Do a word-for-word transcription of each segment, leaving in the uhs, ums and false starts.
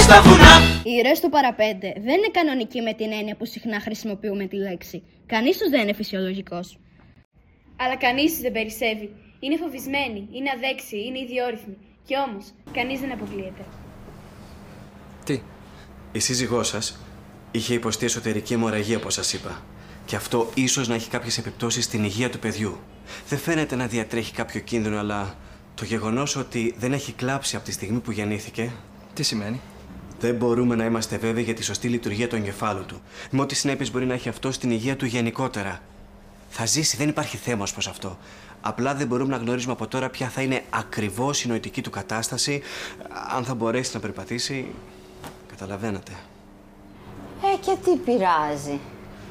στα βουνά. Οι ήρωες του παραπέντε δεν είναι κανονικοί με την έννοια που συχνά χρησιμοποιούμε τη λέξη. Κανείς τους δεν είναι φυσιολογικός. Αλλά κανείς τους δεν περισσεύει. Είναι φοβισμένοι, είναι αδέξιοι, είναι ιδιόρυθμοι. Κι όμως, κανείς δεν αποκλείεται. Τι? Η σύζυγός σας είχε υποστεί εσωτερική αιμορραγία, όπως σας είπα. Και αυτό ίσως να έχει κάποιες επιπτώσεις στην υγεία του παιδιού. Δεν φαίνεται να διατρέχει κάποιο κίνδυνο, αλλά το γεγονός ότι δεν έχει κλάψει από τη στιγμή που γεννήθηκε. Τι σημαίνει? Δεν μπορούμε να είμαστε βέβαιοι για τη σωστή λειτουργία του εγκεφάλου του. Με ό,τι συνέπειες μπορεί να έχει αυτό στην υγεία του γενικότερα. Θα ζήσει, δεν υπάρχει θέμα ως προς αυτό. Απλά δεν μπορούμε να γνωρίζουμε από τώρα ποια θα είναι ακριβώς η νοητική του κατάσταση, αν θα μπορέσει να περπατήσει. Καταλαβαίνετε. Ε, και τι πειράζει.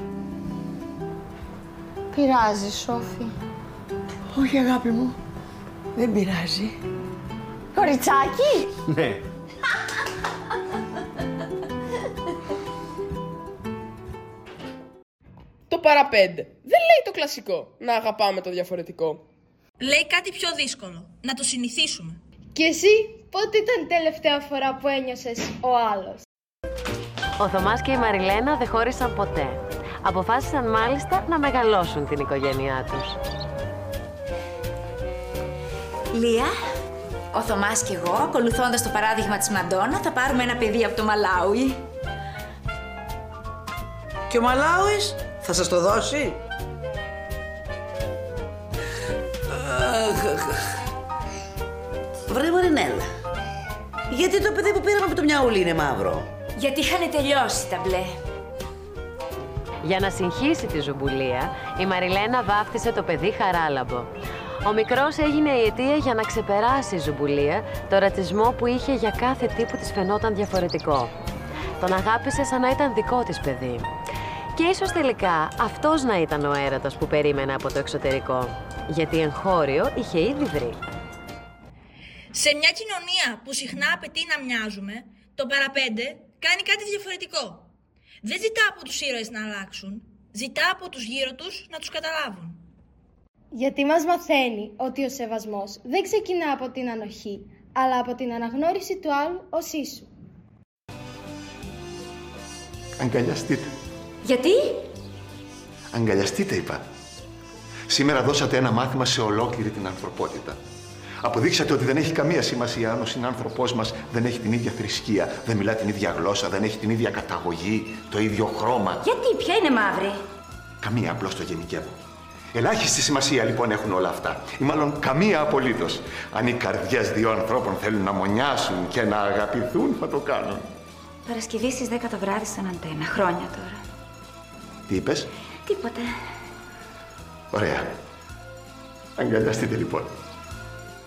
Πειράζει, Σόφη. Όχι, αγάπη μου. Δεν πειράζει. Κοριτσάκι! Ναι. Το παραπέντε. Δεν λέει το κλασικό, να αγαπάμε το διαφορετικό. Λέει κάτι πιο δύσκολο, να το συνηθίσουμε. Και εσύ, πότε ήταν η τελευταία φορά που ένιωσες ο άλλος? Ο Θωμάς και η Μαριλένα δεν χώρισαν ποτέ. Αποφάσισαν μάλιστα να μεγαλώσουν την οικογένειά τους. Λία, ο Θωμάς και εγώ, ακολουθώντας το παράδειγμα της Μαντόνα, θα πάρουμε ένα παιδί από το Μαλάουι. Και ο Μαλάουις θα σας το δώσει? Βρε Μαρινέλα, γιατί το παιδί που πήραμε από το Μιαούλι είναι μαύρο? Γιατί είχαν τελειώσει τα μπλε. Για να συγχύσει τη Ζουμπουλία, η Μαριλένα βάφτισε το παιδί Χαράλαμπο. Ο μικρός έγινε η αιτία για να ξεπεράσει η Ζουμπουλία το ρατσισμό που είχε για κάθε τι που της φαινόταν διαφορετικό. Τον αγάπησε σαν να ήταν δικό της παιδί. Και ίσως τελικά αυτός να ήταν ο έρωτας που περίμενε από το εξωτερικό. Γιατί εγχώριο είχε ήδη βρει. Σε μια κοινωνία που συχνά απαιτεί να μοιάζουμε, το παραπέντε κάνει κάτι διαφορετικό. Δεν ζητά από τους ήρωες να αλλάξουν, ζητά από τους γύρω τους να τους καταλάβουν. Γιατί μας μαθαίνει ότι ο σεβασμός δεν ξεκινά από την ανοχή, αλλά από την αναγνώριση του άλλου ως ίσου. Αγκαλιαστείτε. Γιατί? Αγκαλιαστείτε, είπα. Σήμερα δώσατε ένα μάθημα σε ολόκληρη την ανθρωπότητα. Αποδείξατε ότι δεν έχει καμία σημασία αν ο συνάνθρωπός μας δεν έχει την ίδια θρησκεία, δεν μιλά την ίδια γλώσσα, δεν έχει την ίδια καταγωγή, το ίδιο χρώμα. Γιατί, ποια είναι μαύρη? Καμία, απλώς το γενικεύω. Ελάχιστη σημασία λοιπόν έχουν όλα αυτά. Ή μάλλον καμία απολύτως. Αν οι καρδιές δύο ανθρώπων θέλουν να μονιάσουν και να αγαπηθούν, θα το κάνουν. Παρασκευή στις δέκα το βράδυ στον Αντένα. Χρόνια τώρα. Τι είπες? Τίποτε. Ωραία. Αγκαλιαστείτε λοιπόν.